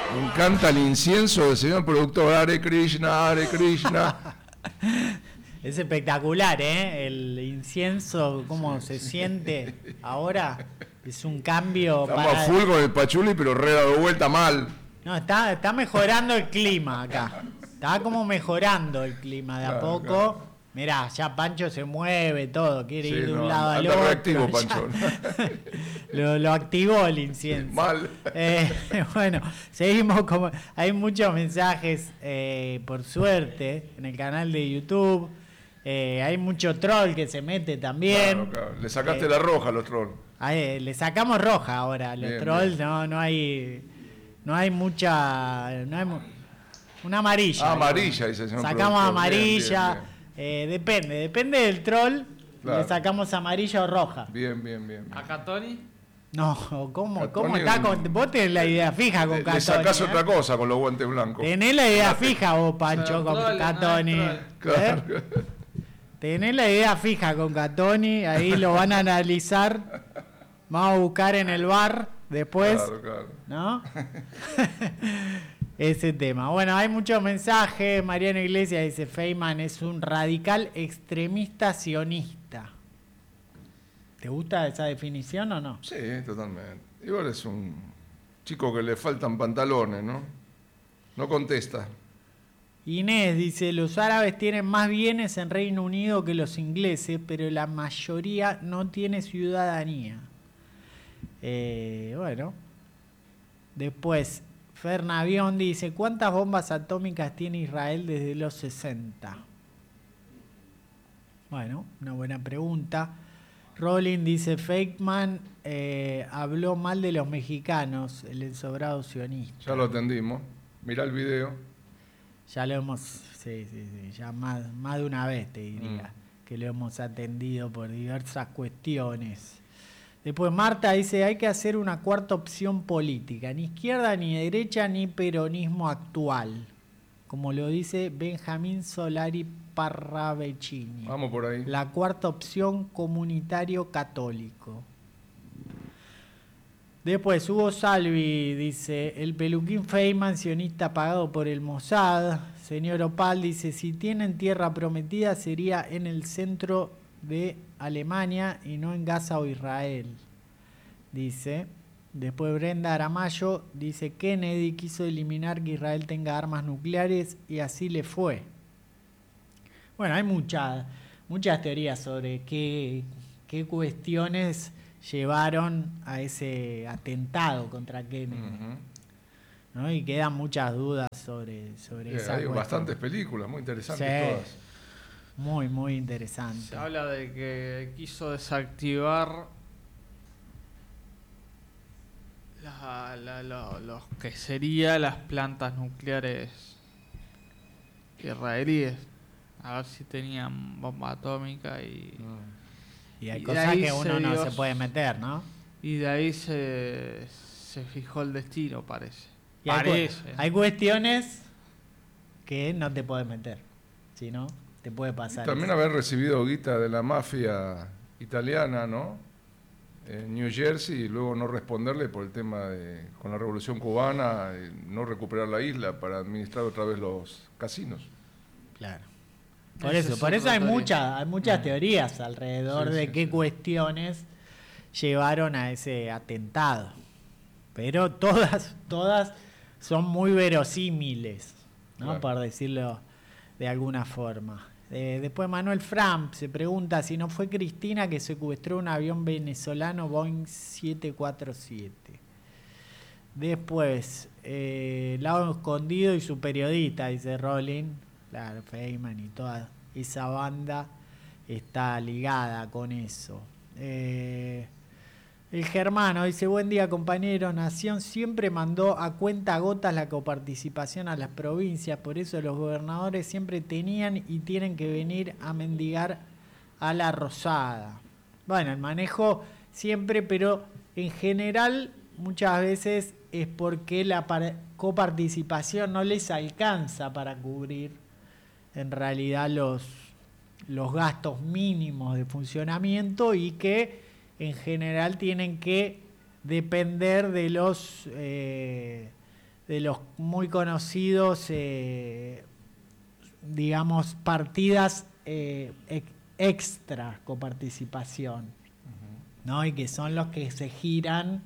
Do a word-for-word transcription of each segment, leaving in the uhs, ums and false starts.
Me encanta el incienso del señor productor. Hare Krishna, Hare Krishna. Es espectacular, ¿eh? El incienso, cómo sí, se sí. siente ahora. Es un cambio. Estamos para... a full con el pachuli, pero re dado vuelta mal. No, está, está mejorando el clima acá. Está como mejorando el clima de a Claro, poco. claro. Mirá, ya Pancho se mueve todo, quiere Sí, ir de un no, lado al anda otro. reactivo, ya. Pancho. lo, lo activó el incienso. Mal. Eh, bueno, seguimos como. Hay muchos mensajes, eh, por suerte, en el canal de YouTube. Eh, hay mucho troll que se mete también. Claro, claro. Le sacaste Eh, la roja a los trolls. Ahí, le sacamos roja ahora a los Bien, trolls, bien. no, no hay. No hay mucha. No hay mu- una amarilla. Ah, amarilla, digamos. dice el señor Sacamos productor. amarilla. Bien, bien, Eh, depende, depende del troll. Claro. Le sacamos amarilla o roja. Bien, bien, bien. bien. Acá Tony. No, ¿cómo, Catoni cómo está un- con.? Vos tenés la idea fija con Le, le Catoni. sacás ¿eh? otra cosa con los guantes blancos. Tenés la idea fija vos, Pancho, O sea, con troll, no Catoni. es ¿eh? Claro. Tenés la idea fija con Catoni, ahí lo van a analizar. Vamos a buscar en el bar después, Claro, claro. ¿no? Ese tema. Bueno, hay muchos mensajes. Mariano Iglesias dice: Feynman es un radical extremista sionista. ¿Te gusta esa definición o no? Sí, totalmente. Igual es un chico que le faltan pantalones, ¿no? No contesta. Inés dice: los árabes tienen más bienes en Reino Unido que los ingleses, pero la mayoría no tiene ciudadanía. Eh, bueno. Después, Fernavión dice: ¿cuántas bombas atómicas tiene Israel desde los sesenta? Bueno, una buena pregunta. Rowling dice: Feynman eh, habló mal de los mexicanos, el ensobrado sionista. Ya lo atendimos. Mirá el video. Ya lo hemos, sí, sí, sí, ya más, más de una vez te diría, mm. que lo hemos atendido por diversas cuestiones. Después Marta dice: hay que hacer una cuarta opción política, ni izquierda, ni derecha, ni peronismo actual, como lo dice Benjamín Solari Parravicini. Vamos por ahí. La cuarta opción, comunitario católico. Después Hugo Salvi dice: el peluquín Feynman, sionista pagado por el Mossad. Señor Opal dice: si tienen tierra prometida sería en el centro de Alemania y no en Gaza o Israel. Dice. Después Brenda Aramayo dice: Kennedy quiso eliminar que Israel tenga armas nucleares y así le fue. Bueno, hay muchas, muchas teorías sobre qué, qué cuestiones llevaron a ese atentado contra Kennedy. Uh-huh. ¿No? Y quedan muchas dudas sobre, sobre sí, esa hay cuestión. bastantes películas, muy interesantes sí, todas. Muy, muy interesante. Se habla de que quiso desactivar la, la, lo, lo que serían las plantas nucleares israelíes. A ver si tenían bomba atómica y... Mm. Y hay y cosas que uno se no dio, se puede meter, ¿no? Y de ahí se, se fijó el destino, parece. Y hay, parece. Cu- hay cuestiones que no te puedes meter, si no, te puede pasar. También eso. haber recibido guita de la mafia italiana, ¿no? En New Jersey, y luego no responderle por el tema de, con la Revolución Cubana, no recuperar la isla para administrar otra vez los casinos. Claro. Por Esa eso, es por eso otra hay teoría. muchas, hay muchas Mm. teorías alrededor Sí, de sí, qué sí. cuestiones llevaron a ese atentado. Pero todas, todas son muy verosímiles, ¿no? Claro. Por decirlo de alguna forma. Eh, después Manuel Framp se pregunta si no fue Cristina que secuestró un avión venezolano Boeing siete cuatro siete. Después, eh, Lado Escondido y su periodista, dice Rowling. Claro, Feynman y toda esa banda está ligada con eso. Eh, el Germano dice: buen día, compañero. Nación siempre mandó a cuenta gotas la coparticipación a las provincias, por eso los gobernadores siempre tenían y tienen que venir a mendigar a la rosada. Bueno, el manejo siempre, pero en general muchas veces es porque la par- coparticipación no les alcanza para cubrir en realidad los, los gastos mínimos de funcionamiento y que en general tienen que depender de los eh, de los muy conocidos, eh, digamos, partidas eh, extra coparticipación, ¿no? Y que son los que se giran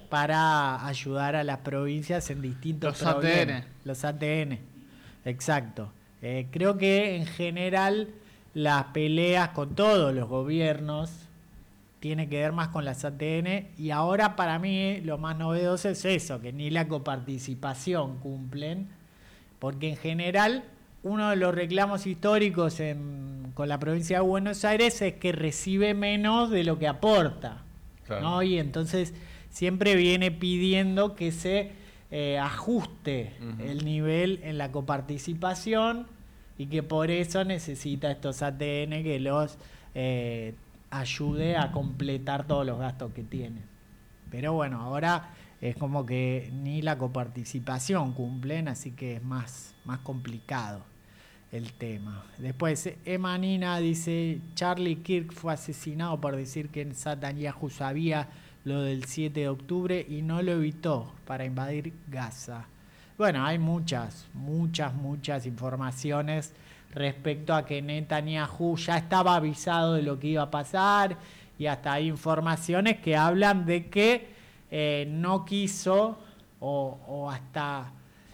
para ayudar a las provincias en distintos los problemas. A T N. Los A T N, exacto. Eh, creo que en general las peleas con todos los gobiernos tiene que ver más con las A T N, y ahora para mí lo más novedoso es eso, que ni la coparticipación cumplen, porque en general uno de los reclamos históricos en, con la provincia de Buenos Aires es que recibe menos de lo que aporta, claro, ¿no? Y entonces siempre viene pidiendo que se eh, ajuste uh-huh. el nivel en la coparticipación, y que por eso necesita estos A T N que los eh, ayude a completar todos los gastos que tiene. Pero bueno, ahora es como que ni la coparticipación cumplen, así que es más, más complicado el tema. Después, Emma Nina dice, Charlie Kirk fue asesinado por decir que Netanyahu sabía lo del siete de octubre y no lo evitó para invadir Gaza. Bueno, hay muchas, muchas, muchas informaciones respecto a que Netanyahu ya estaba avisado de lo que iba a pasar, y hasta hay informaciones que hablan de que eh, no quiso o, o hasta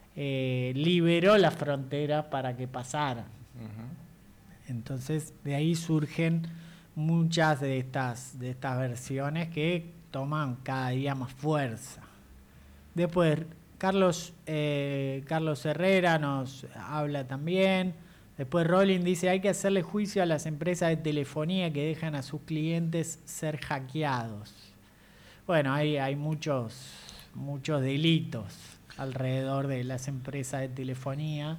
eh, liberó la frontera para que pasara. Uh-huh. Entonces de ahí surgen muchas de estas, de estas versiones que toman cada día más fuerza. Después Carlos, eh, Carlos Herrera nos habla también. Después Rolling dice, hay que hacerle juicio a las empresas de telefonía que dejan a sus clientes ser hackeados. Bueno, hay, hay muchos, muchos delitos alrededor de las empresas de telefonía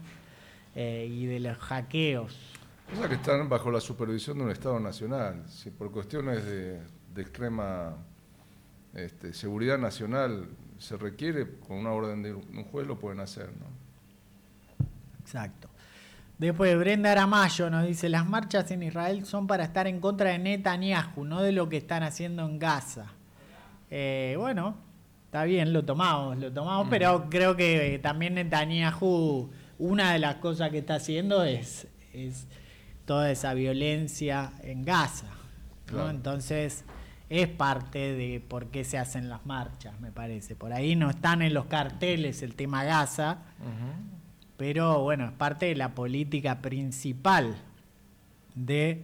eh, y de los hackeos. O sea, que están bajo la supervisión de un Estado nacional. Si por cuestiones de, de extrema este, seguridad nacional se requiere, con una orden de un juez lo pueden hacer, ¿no? Exacto. Después Brenda Aramayo nos dice, las marchas en Israel son para estar en contra de Netanyahu, no de lo que están haciendo en Gaza. Eh, bueno, está bien, lo tomamos, lo tomamos, mm. pero creo que también Netanyahu, una de las cosas que está haciendo es, es toda esa violencia en Gaza, ¿no? Claro. Entonces es parte de por qué se hacen las marchas, me parece. Por ahí no están en los carteles el tema Gaza, uh-huh. pero bueno, es parte de la política principal de,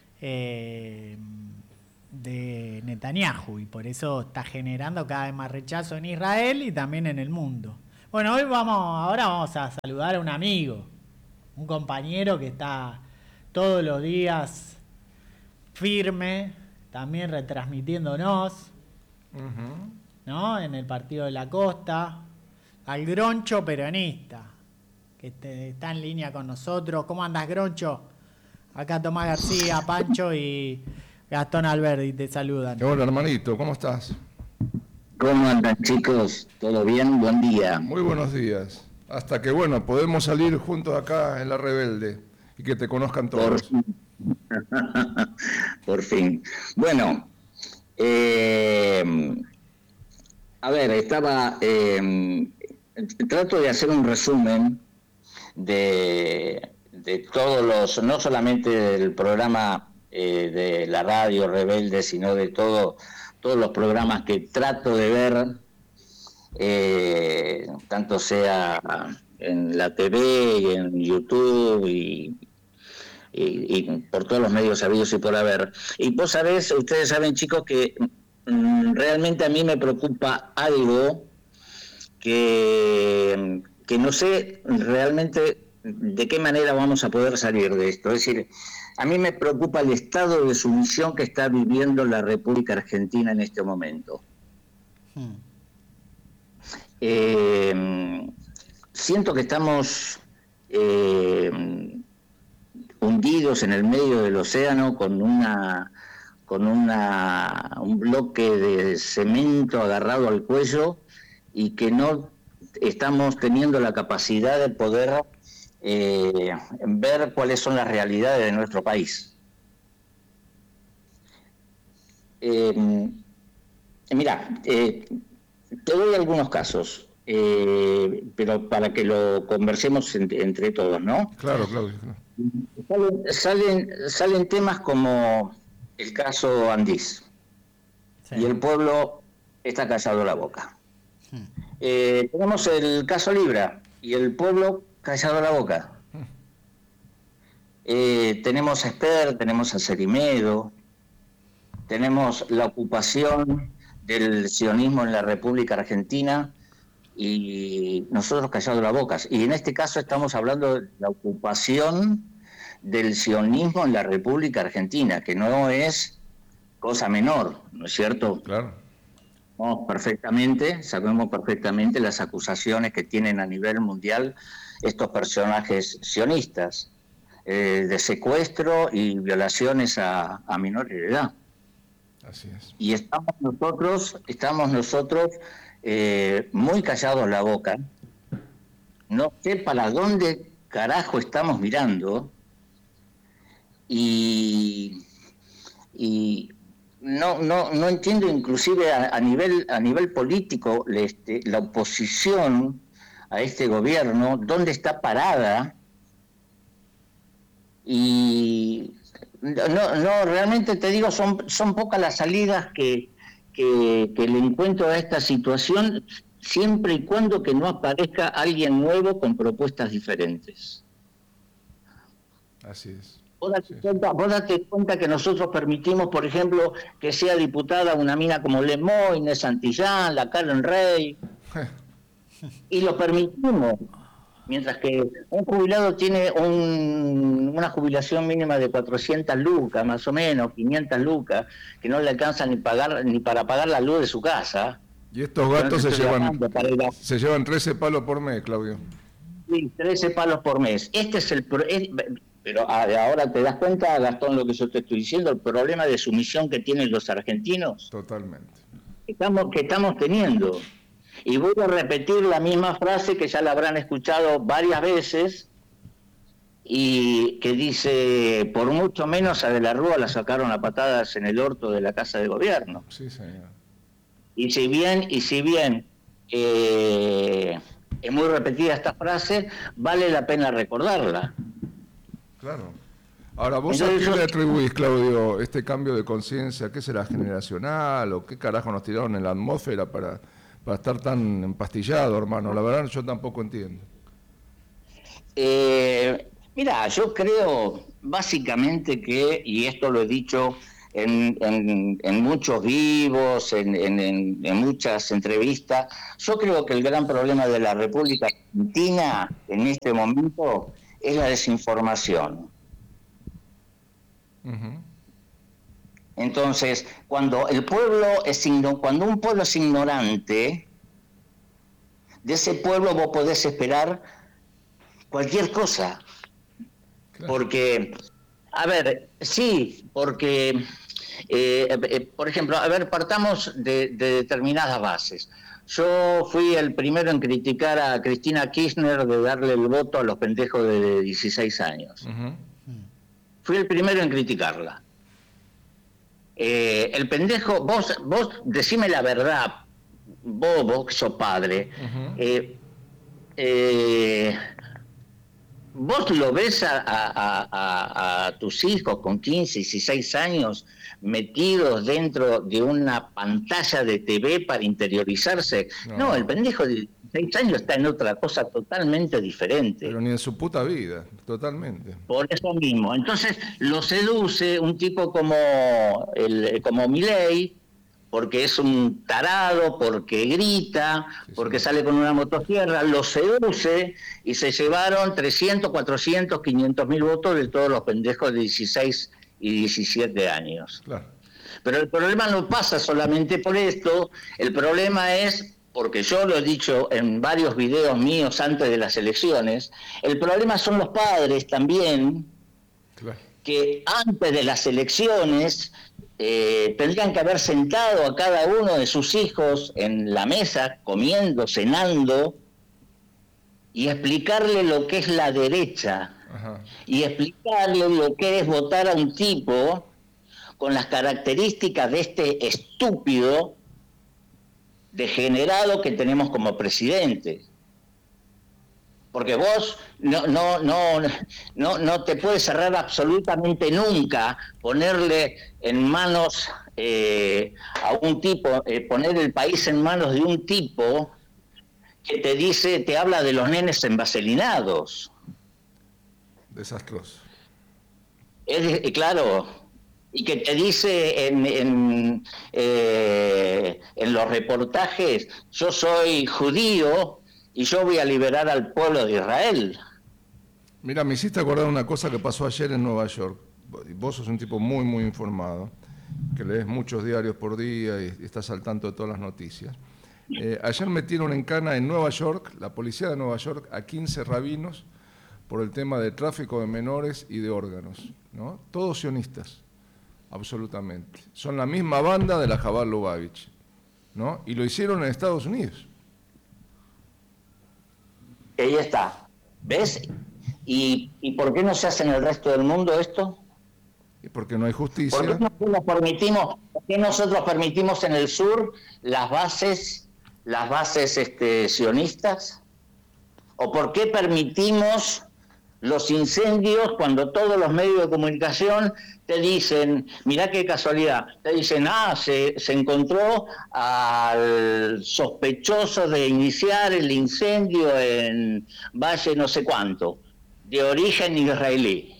eh, de Netanyahu, y por eso está generando cada vez más rechazo en Israel y también en el mundo. Bueno, hoy vamos, ahora vamos a saludar a un amigo, un compañero que está todos los días firme, también retransmitiéndonos, uh-huh. ¿no? En el Partido de la Costa, al Groncho peronista, que te, está en línea con nosotros. ¿Cómo andas, Groncho? Acá Tomás García, Pancho y Gastón Alberdi te saludan. Hola, hermanito, ¿cómo estás? ¿Cómo andan, chicos? ¿Todo bien? Buen día. Muy buenos días. Hasta que, bueno, podemos salir juntos acá en La Rebelde y que te conozcan todos. Por, Por fin. Bueno, eh, a ver, estaba... Eh, trato de hacer un resumen de, de todos los, no solamente del programa eh, de la radio Rebelde, sino de todo, todos los programas que trato de ver, eh, tanto sea en la T V y en YouTube y, y, y por todos los medios habidos y por haber. Y vos sabés, ustedes saben, chicos, que mm, realmente a mí me preocupa algo que, que no sé realmente de qué manera vamos a poder salir de esto. Es decir, a mí me preocupa el estado de sumisión que está viviendo la República Argentina en este momento. Hmm. Eh, siento que estamos eh, hundidos en el medio del océano con una con una un bloque de cemento agarrado al cuello, y que no estamos teniendo la capacidad de poder eh, ver cuáles son las realidades de nuestro país. Eh, mira, eh, te doy algunos casos. eh, pero para que lo conversemos entre, entre todos, ¿no? Claro, Claudio. Salen, salen, salen temas como el caso Andís, sí. Y el pueblo está callado la boca. Hmm. Eh, tenemos el caso Libra, y el pueblo callado la boca. Hmm. Eh, tenemos a Esper, tenemos a Cerimedo, tenemos la ocupación del sionismo en la República Argentina, y nosotros callados la boca. Y en este caso estamos hablando de la ocupación del sionismo en la República Argentina, que no es cosa menor, ¿no es cierto? Claro. Sabemos perfectamente, sabemos perfectamente las acusaciones que tienen a nivel mundial estos personajes sionistas, eh, de secuestro y violaciones a, a menores de edad. Así es. Y estamos nosotros, estamos nosotros eh, muy callados la boca. No sé para dónde carajo estamos mirando. Y, y no, no, no entiendo inclusive a, a nivel a nivel político este, la oposición a este gobierno, dónde está parada. Y no, no realmente te digo, son, son pocas las salidas que, que, que le encuentro a esta situación, siempre y cuando que no aparezca alguien nuevo con propuestas diferentes. Así es. Vos date, cuenta, vos date cuenta que nosotros permitimos, por ejemplo, que sea diputada una mina como Lemoyne, Inés Santillán, la Karen Rey, y lo permitimos, mientras que un jubilado tiene un, una jubilación mínima de cuatrocientas lucas, más o menos, quinientas lucas, que no le alcanza ni pagar ni para pagar la luz de su casa. Y estos gatos se llevan, se llevan trece palos por mes, Claudio. Sí, trece palos por mes. Este es el... Es, Pero ahora te das cuenta, Gastón, lo que yo te estoy diciendo, el problema de sumisión que tienen los argentinos. Totalmente. Estamos, que estamos teniendo. Y voy a repetir la misma frase que ya la habrán escuchado varias veces, y que dice, por mucho menos a De la Rúa la sacaron a patadas en el orto de la Casa de Gobierno. Sí, señor. Y si bien, y si bien eh, es muy repetida esta frase, vale la pena recordarla. Claro. Ahora, ¿vos a qué le atribuís, Claudio, este cambio de conciencia? ¿Qué será generacional o qué carajo nos tiraron en la atmósfera para, para estar tan empastillado, hermano? La verdad yo tampoco entiendo. Eh, mira, yo creo básicamente que, y esto lo he dicho en, en, en muchos vivos, en, en, en muchas entrevistas, yo creo que el gran problema de la República Argentina en este momento es la desinformación. Uh-huh. Entonces, cuando el pueblo es igno- cuando un pueblo es ignorante, de ese pueblo vos podés esperar cualquier cosa. Claro. Porque, a ver, sí, porque, eh, eh, por ejemplo, a ver, partamos de, de determinadas bases. Yo fui el primero en criticar a Cristina Kirchner de darle el voto a los pendejos de dieciséis años. Uh-huh. Fui el primero en criticarla. Eh, el pendejo, vos, vos decime la verdad, vos, vos que sos padre, uh-huh. eh, eh, vos lo ves a, a, a, a tus hijos con quince, dieciséis años metidos dentro de una pantalla de T V para interiorizarse. No, no el pendejo de dieciséis años está en otra cosa totalmente diferente. Pero ni en su puta vida, totalmente. Por eso mismo. Entonces lo seduce un tipo como, el, como Milei, porque es un tarado, porque grita, sí, porque sí. sale con una motosierra, lo seduce y se llevaron trescientos, cuatrocientos, quinientos mil votos de todos los pendejos de dieciséis y diecisiete años. Claro. Pero el problema no pasa solamente por esto, el problema es, porque yo lo he dicho en varios videos míos antes de las elecciones, el problema son los padres también, claro. que antes de las elecciones eh, tendrían que haber sentado a cada uno de sus hijos en la mesa, comiendo, cenando, y explicarle lo que es la derecha. Ajá. Y explicarle lo que es votar a un tipo con las características de este estúpido degenerado que tenemos como presidente. Porque vos no, no, no, no, no te puedes cerrar absolutamente nunca, ponerle en manos eh, a un tipo, eh, poner el país en manos de un tipo que te dice, te habla de los nenes envaselinados. Desastroso. Es, claro, y que te dice en, en, eh, en los reportajes, yo soy judío y yo voy a liberar al pueblo de Israel. Mira, me hiciste acordar una cosa que pasó ayer en Nueva York. Vos sos un tipo muy, muy informado, que lees muchos diarios por día y estás al tanto de todas las noticias. Eh, ayer metieron en cana en Nueva York, la policía de Nueva York, a quince rabinos por el tema de tráfico de menores y de órganos, ¿no? Todos sionistas, absolutamente. Son la misma banda de la Jabal Lubavitch, ¿no? Y lo hicieron en Estados Unidos. Ahí está. ¿Ves? ¿Y, ¿Y por qué no se hace en el resto del mundo esto? Y porque no hay justicia. ¿Por qué nosotros permitimos, por qué nosotros permitimos en el sur las bases, las bases este, sionistas? ¿O por qué permitimos los incendios cuando todos los medios de comunicación te dicen, mirá qué casualidad, te dicen, ah, se, se encontró al sospechoso de iniciar el incendio en Valle no sé cuánto, de origen israelí?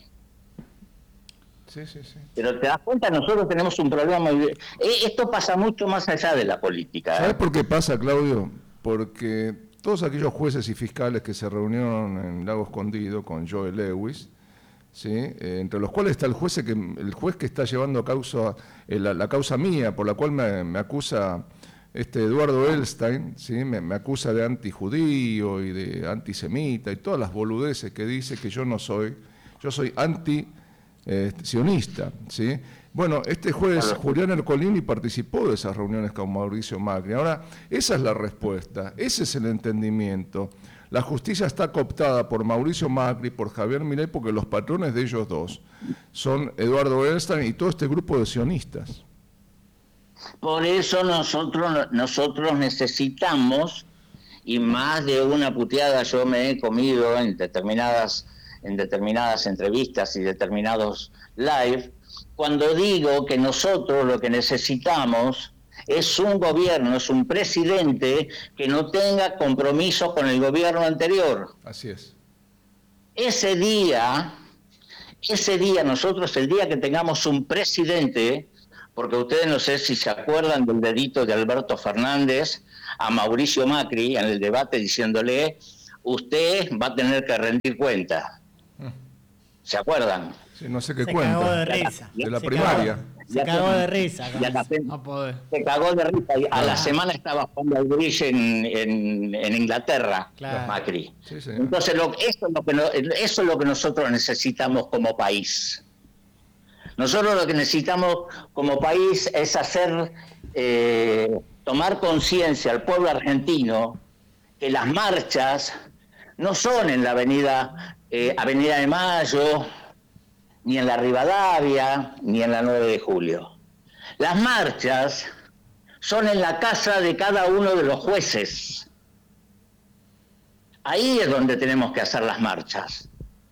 Sí, sí, sí. Pero te das cuenta, nosotros tenemos un problema muy... Esto pasa mucho más allá de la política. ¿Sabes ¿eh? por qué pasa, Claudio? Porque todos aquellos jueces y fiscales que se reunieron en Lago Escondido con Joe Lewis, ¿sí? eh, entre los cuales está el juez que, el juez que está llevando a causa, eh, la, la causa mía, por la cual me, me acusa este Eduardo Elstein, ¿sí? me, me acusa de antijudío y de antisemita y todas las boludeces que dice que yo no soy, yo soy anti-sionista, ¿sí? Bueno, este juez, Julián Ercolini, participó de esas reuniones con Mauricio Macri. Ahora, esa es la respuesta, ese es el entendimiento. La justicia está cooptada por Mauricio Macri, por Javier Milei, porque los patrones de ellos dos son Eduardo Elstein y todo este grupo de sionistas. Por eso nosotros, nosotros necesitamos, y más de una puteada yo me he comido en determinadas, en determinadas entrevistas y determinados live, cuando digo que nosotros lo que necesitamos es un gobierno, es un presidente que no tenga compromiso con el gobierno anterior. Así es. Ese día, ese día nosotros, el día que tengamos un presidente, porque ustedes no sé si se acuerdan del dedito de Alberto Fernández a Mauricio Macri en el debate diciéndole, usted va a tener que rendir cuenta. ¿Se acuerdan? Sí, no sé qué se cuenta. Cagó de risa. De la se primaria. Cagó, se cagó de risa. A poder. Se cagó de risa. A ah. la semana estaba jugando al bridge en, en, en Inglaterra, claro. Macri. Sí, Entonces, lo, eso, es lo que no, eso es lo que nosotros necesitamos como país. Nosotros lo que necesitamos como país es hacer, eh, tomar conciencia al pueblo argentino que las marchas no son en la avenida, eh, Avenida de Mayo, ni en la Rivadavia, ni en la nueve de julio. Las marchas son en la casa de cada uno de los jueces. Ahí es donde tenemos que hacer las marchas.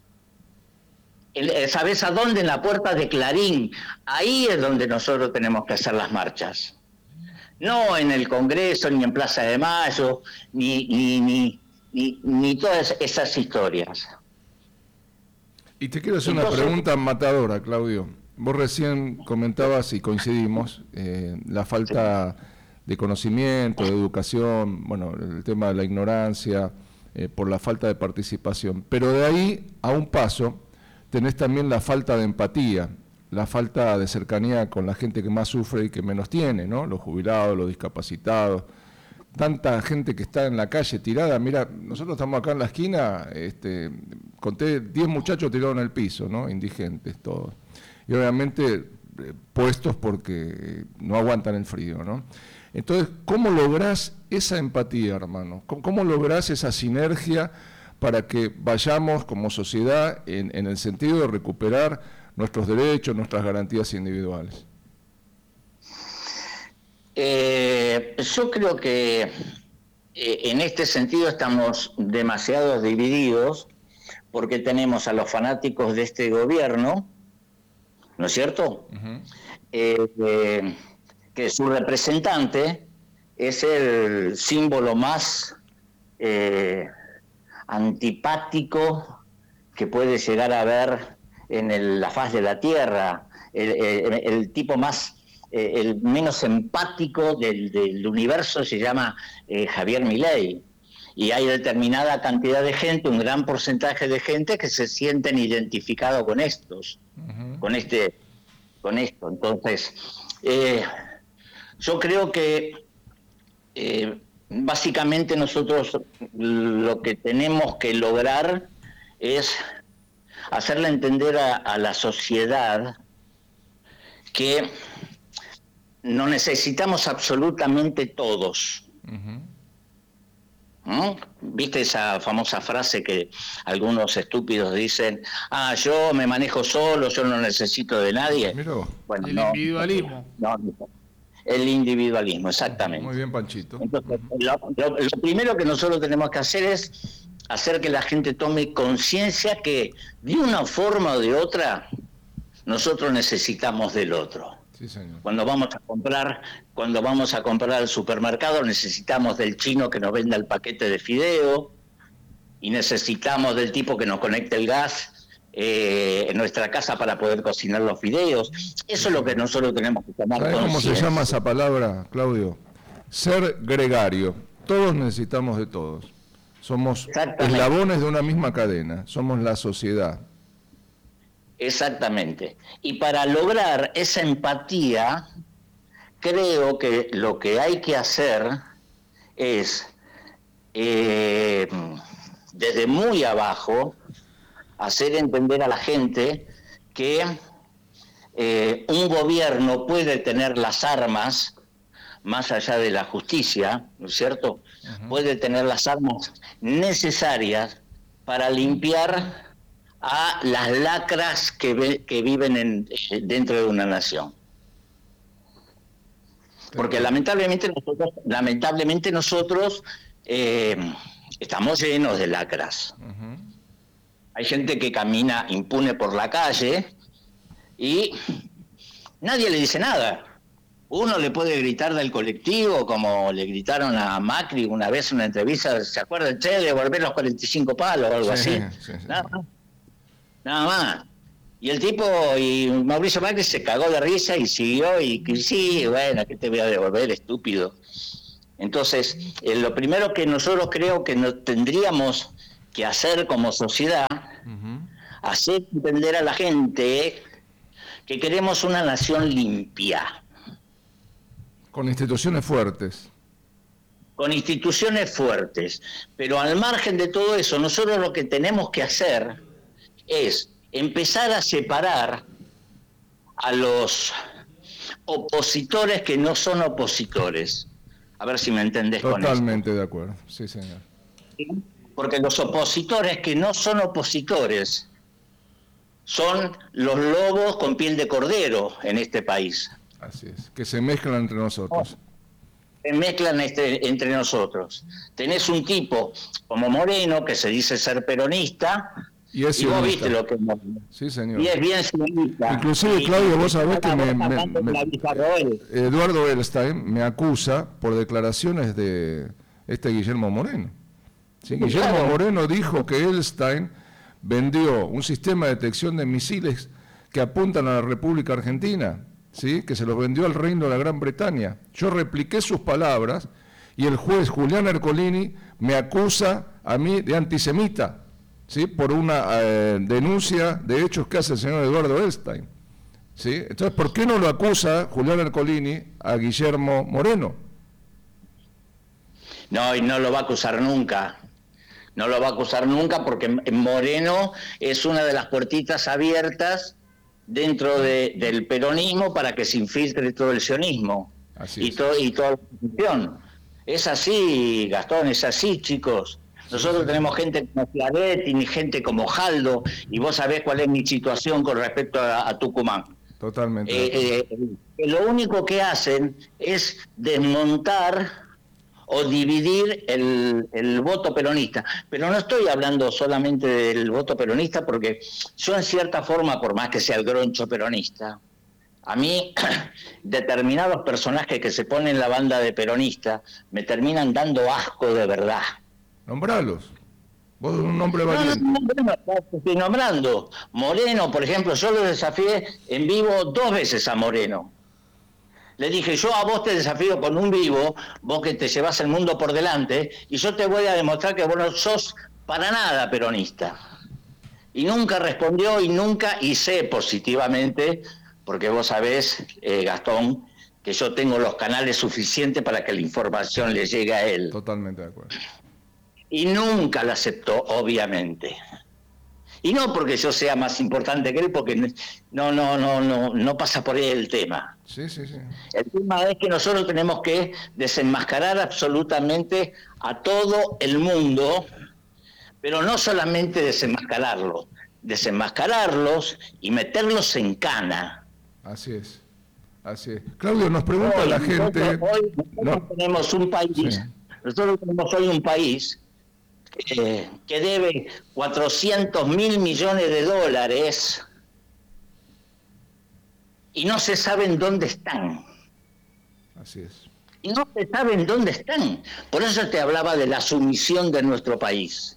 ¿Sabés a dónde? En la puerta de Clarín. Ahí es donde nosotros tenemos que hacer las marchas. No en el Congreso, ni en Plaza de Mayo, ni, ni, ni, ni, ni todas esas historias. Y te quiero hacer Entonces, una pregunta matadora, Claudio. Vos recién comentabas y coincidimos eh, la falta de conocimiento, de educación, bueno, el tema de la ignorancia, eh, por la falta de participación. Pero de ahí a un paso tenés también la falta de empatía, la falta de cercanía con la gente que más sufre y que menos tiene, ¿no? Los jubilados, los discapacitados. Tanta gente que está en la calle tirada. Mira, nosotros estamos acá en la esquina, este, conté diez muchachos tirados en el piso, ¿no? Indigentes todos. Y obviamente eh, puestos porque no aguantan el frío, ¿no? Entonces, ¿cómo lográs esa empatía, hermano? ¿Cómo, cómo lográs esa sinergia para que vayamos como sociedad en, en el sentido de recuperar nuestros derechos, nuestras garantías individuales? Eh, yo creo que eh, en este sentido estamos demasiado divididos porque tenemos a los fanáticos de este gobierno, ¿no es cierto? Uh-huh. eh, eh, que su representante es el símbolo más eh, antipático que puede llegar a ver en el, la faz de la tierra, el, el, el tipo más, eh, el menos empático del, del universo se llama eh, Javier Milei. Y hay determinada cantidad de gente, un gran porcentaje de gente que se sienten identificados con estos, uh-huh. con este, con esto. Entonces, eh, yo creo que eh, básicamente nosotros lo que tenemos que lograr es hacerle entender a, a la sociedad que no necesitamos absolutamente todos. Uh-huh. ¿Mm? ¿Viste esa famosa frase que algunos estúpidos dicen, ah, yo me manejo solo, yo no necesito de nadie? Bueno, el no, individualismo. No, no, el individualismo, exactamente. Muy bien, Panchito. Entonces, lo, lo, lo primero que nosotros tenemos que hacer es hacer que la gente tome conciencia que de una forma o de otra nosotros necesitamos del otro. Sí, señor. Cuando vamos a comprar, cuando vamos a comprar al supermercado necesitamos del chino que nos venda el paquete de fideo y necesitamos del tipo que nos conecte el gas eh, en nuestra casa para poder cocinar los fideos. Eso es lo que nosotros tenemos que tomar conciencia. ¿Sabes cómo se llama esa palabra, Claudio? Ser gregario. Todos necesitamos de todos. Somos eslabones de una misma cadena. Somos la sociedad. Exactamente. Y para lograr esa empatía, creo que lo que hay que hacer es, eh, desde muy abajo, hacer entender a la gente que eh, un gobierno puede tener las armas, más allá de la justicia, ¿no es cierto? Uh-huh. Puede tener las armas necesarias para limpiar a las lacras que, ve, que viven en, dentro de una nación. Porque lamentablemente nosotros, lamentablemente nosotros eh, estamos llenos de lacras. Uh-huh. Hay gente que camina impune por la calle y nadie le dice nada. Uno le puede gritar del colectivo, como le gritaron a Macri una vez en una entrevista, ¿se acuerdan? Che, devolver los cuarenta y cinco palos o algo sí, así. Sí, sí. Nada más. Nada más. Y el tipo, y Mauricio Macri se cagó de risa y siguió, y sí, bueno, ¿qué te voy a devolver, estúpido? Entonces, eh, lo primero que nosotros creo que nos tendríamos que hacer como sociedad, uh-huh. hacer entender a la gente que queremos una nación limpia. Con instituciones fuertes. Con instituciones fuertes. Pero al margen de todo eso, nosotros lo que tenemos que hacer es empezar a separar a los opositores que no son opositores. A ver si me entendés con eso. Totalmente de acuerdo, sí, señor. Porque los opositores que no son opositores son los lobos con piel de cordero en este país. Así es, que se mezclan entre nosotros. Se mezclan este, entre nosotros. Tenés un tipo como Moreno, que se dice ser peronista, y, es y vos viste lo que es sí, señor. Y es bien sionista. Inclusive, Claudio, vos sabés que me, me, me, Eduardo Elstein me acusa por declaraciones de este Guillermo Moreno. ¿Sí? Guillermo claro. Moreno dijo que Elstein vendió un sistema de detección de misiles que apuntan a la República Argentina, ¿sí? Que se los vendió al Reino de la Gran Bretaña. Yo repliqué sus palabras y el juez Julián Ercolini me acusa a mí de antisemita, ¿sí? Por una eh, denuncia de hechos que hace el señor Eduardo Elstein, ¿sí? Entonces, ¿por qué no lo acusa Julián Ercolini a Guillermo Moreno? No, y no lo va a acusar nunca. No lo va a acusar nunca porque Moreno es una de las puertitas abiertas dentro de, del peronismo para que se infiltre todo el sionismo. Así y, to, y toda la oposición. Es así, Gastón, es así, chicos. Nosotros tenemos gente como Claret y gente como Jaldo, y vos sabés cuál es mi situación con respecto a, a Tucumán. Totalmente. Eh, eh, lo único que hacen es desmontar o dividir el, el voto peronista. Pero no estoy hablando solamente del voto peronista, porque yo en cierta forma, por más que sea el groncho peronista, a mí determinados personajes que se ponen en la banda de peronista me terminan dando asco de verdad. Nombralos. Vos sos un hombre No, valiente. no, no, no, no, estoy nombrando. Moreno, por ejemplo, yo lo desafié en vivo dos veces a Moreno. Le dije, yo a vos te desafío con un vivo, vos que te llevas el mundo por delante, y yo te voy a demostrar que vos no sos para nada peronista. Y nunca respondió y nunca hice positivamente, porque vos sabés, eh, Gastón, que yo tengo los canales suficientes para que la información le llegue a él. Totalmente de acuerdo. Y nunca la aceptó, obviamente. Y no porque yo sea más importante que él, porque no, no, no, no, no pasa por ahí el tema. Sí, sí, sí. El tema es que nosotros tenemos que desenmascarar absolutamente a todo el mundo, pero no solamente desenmascararlo, desenmascararlos y meterlos en cana. Así es. Así es. Claudio, nos pregunta Hoy, la gente... Nosotros, hoy nosotros no. tenemos un país, Sí. nosotros tenemos hoy un país eh, que debe cuatrocientos mil millones de dólares y no se saben dónde están. Así es. Y no se saben dónde están. Por eso te hablaba de la sumisión de nuestro país.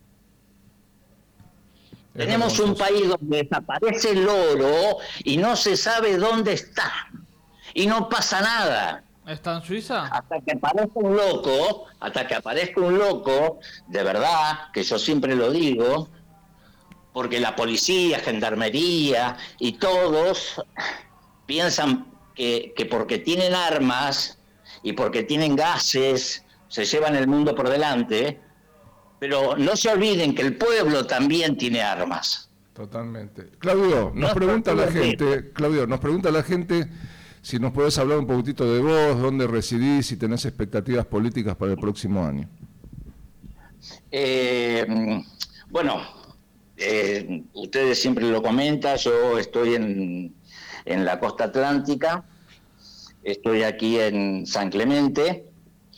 Es Tenemos hermoso. un país donde desaparece el oro y no se sabe dónde está. Y no pasa nada. ¿Está en Suiza? Hasta que aparezca un loco, hasta que aparezca un loco, de verdad, que yo siempre lo digo, porque la policía, gendarmería y todos piensan que, que porque tienen armas y porque tienen gases, se llevan el mundo por delante, pero no se olviden que el pueblo también tiene armas. Totalmente. Claudio, nos No, pregunta no, la no, gente, Claudio, nos pregunta la gente si nos podés hablar un poquitito de vos, dónde residís, si tenés expectativas políticas para el próximo año. Eh, bueno, eh, ustedes siempre lo comentan, yo estoy en, en la costa atlántica, estoy aquí en San Clemente.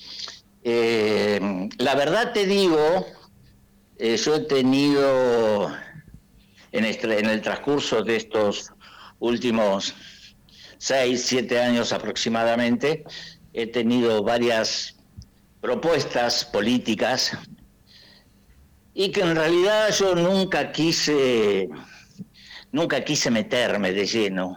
Eh, la verdad te digo, eh, yo he tenido en, este, en el transcurso de estos últimos seis, siete años aproximadamente, he tenido varias propuestas políticas y que en realidad yo nunca quise, nunca quise meterme de lleno,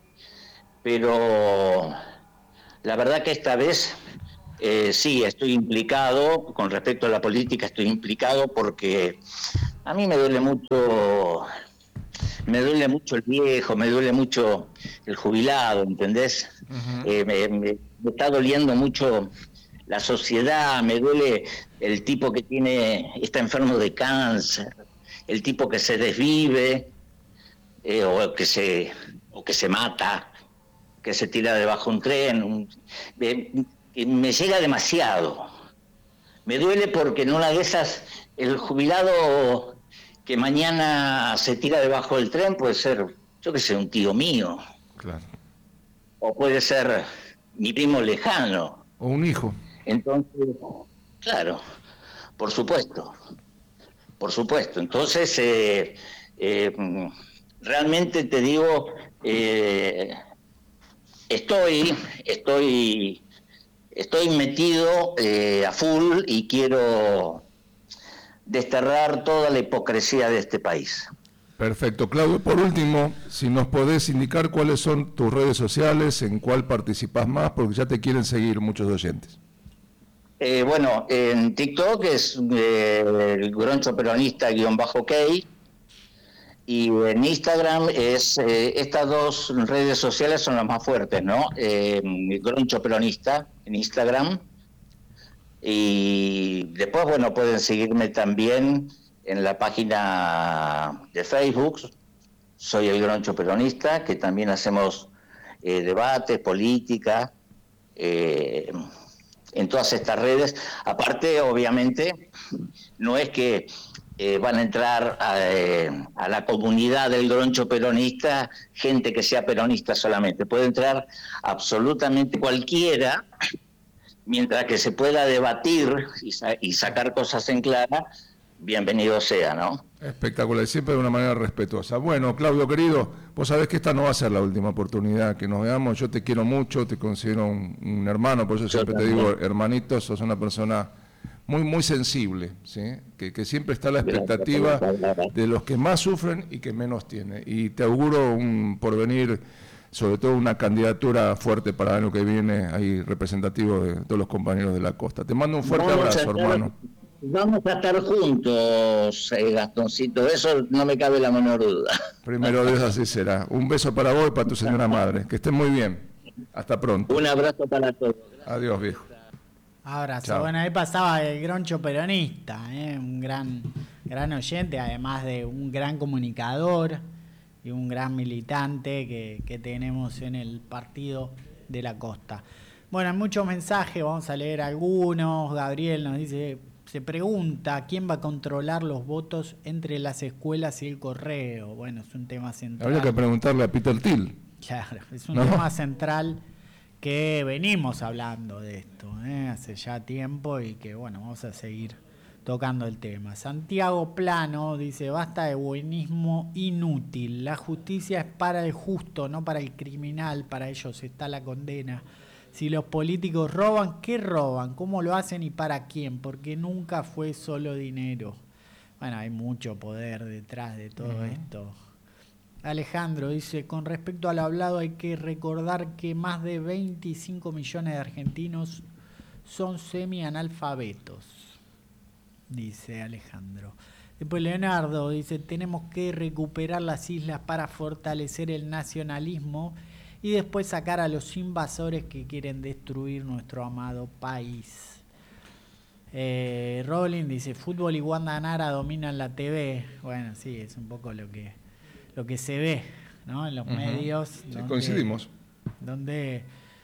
pero la verdad que esta vez eh, sí estoy implicado, con respecto a la política estoy implicado porque a mí me duele mucho, me duele mucho el viejo, me duele mucho el jubilado, ¿entendés? Uh-huh. eh, me, me, me está doliendo mucho la sociedad, me duele el tipo que tiene, está enfermo de cáncer, el tipo que se desvive, eh, o que se, o que se mata, que se tira debajo de un tren, un, me, me llega demasiado. Me duele porque en una de esas, el jubilado que mañana se tira debajo del tren puede ser, yo que sé, un tío mío. Claro. O puede ser mi primo lejano. O un hijo. Entonces, claro, por supuesto, por supuesto. Entonces, eh, eh, realmente te digo, eh, estoy, estoy, estoy metido eh, a full y quiero desterrar toda la hipocresía de este país. Perfecto. Claudio, por último, si nos podés indicar cuáles son tus redes sociales, en cuál participás más, porque ya te quieren seguir muchos oyentes. Eh, bueno, en TikTok es eh, el Groncho Peronista guión bajo ok, y en Instagram es, eh, estas dos redes sociales son las más fuertes, ¿no? Eh, Groncho Peronista en Instagram, y después, bueno, pueden seguirme también en la página de Facebook, soy el Groncho Peronista, que también hacemos eh, debates, política, eh, en todas estas redes. Aparte, obviamente, no es que eh, van a entrar a, eh, a la comunidad del Groncho peronista gente que sea peronista solamente. Puede entrar absolutamente cualquiera, mientras que se pueda debatir y, sa y sacar cosas en clara, bienvenido sea, ¿no? Espectacular, siempre de una manera respetuosa. Bueno, Claudio, querido, vos sabés que esta no va a ser la última oportunidad que nos veamos. Yo te quiero mucho, te considero un, un hermano, por eso Yo siempre también. te digo, hermanito, sos una persona muy, muy sensible, ¿sí? que, que siempre está a la expectativa de los que más sufren y que menos tienen. Y te auguro un porvenir, sobre todo una candidatura fuerte para el año que viene, ahí representativo de todos los compañeros de la costa. Te mando un fuerte Vamos abrazo, estar, hermano. Vamos a estar juntos, eh, Gastoncito, de eso no me cabe la menor duda. Primero Dios, así será. Un beso para vos y para tu señora madre. Que estén muy bien. Hasta pronto. Un abrazo para todos. Gracias. Adiós, viejo. Abrazo. Chao. Bueno, ahí pasaba el Groncho peronista, ¿eh? un gran, gran oyente, además de un gran comunicador y un gran militante que, que tenemos en el Partido de la Costa. Bueno, hay muchos mensajes, vamos a leer algunos. Gabriel nos dice, se pregunta quién va a controlar los votos entre las escuelas y el correo. Bueno, es un tema central. Habría que preguntarle a Peter Thiel. Claro, es un ¿No? tema central que venimos hablando de esto, ¿eh? hace ya tiempo y que, bueno, vamos a seguir tocando el tema. Santiago Plano dice, basta de buenismo inútil. La justicia es para el justo, no para el criminal. Para ellos está la condena. Si los políticos roban, ¿qué roban? ¿Cómo lo hacen y para quién? Porque nunca fue solo dinero. Bueno, hay mucho poder detrás de todo uh-huh. esto. Alejandro dice, con respecto al hablado hay que recordar que más de veinticinco millones de argentinos son semi-analfabetos, dice Alejandro. Después Leonardo dice, tenemos que recuperar las islas para fortalecer el nacionalismo y después sacar a los invasores que quieren destruir nuestro amado país. Eh, Rowling dice, fútbol y Wanda Nara dominan la T V. Bueno, sí, es un poco lo que, lo que se ve, ¿no? En los uh-huh. medios. Sí, donde, coincidimos. Donde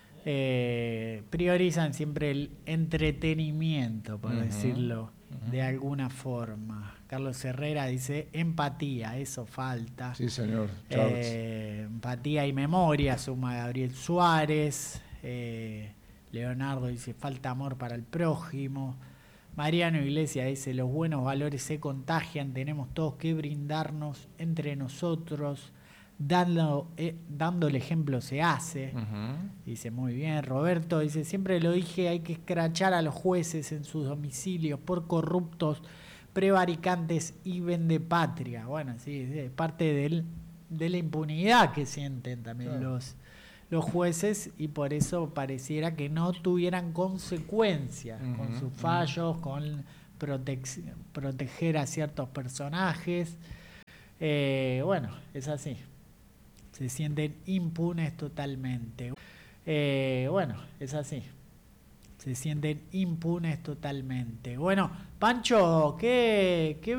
eh, priorizan siempre el entretenimiento, por uh-huh. decirlo uh-huh. de alguna forma. Carlos Herrera dice, empatía, eso falta. Sí, señor. Charles. Eh, empatía y memoria, suma Gabriel Suárez. Eh, Leonardo dice, falta amor para el prójimo. Mariano Iglesias dice, los buenos valores se contagian, tenemos todos que brindarnos entre nosotros, dando, eh, dando el ejemplo se hace. Uh-huh. Dice, muy bien. Roberto dice, siempre lo dije, hay que escrachar a los jueces en sus domicilios por corruptos, prevaricantes y vendepatria. Bueno, sí, es parte del, de la impunidad que sienten también claro. los, los jueces y por eso pareciera que no tuvieran consecuencias uh-huh, con sus fallos, uh-huh. con protec- proteger a ciertos personajes. Eh, bueno, es así. Se sienten impunes totalmente. Eh, bueno, es así. Se sienten impunes totalmente. Bueno, Pancho, ¿qué, qué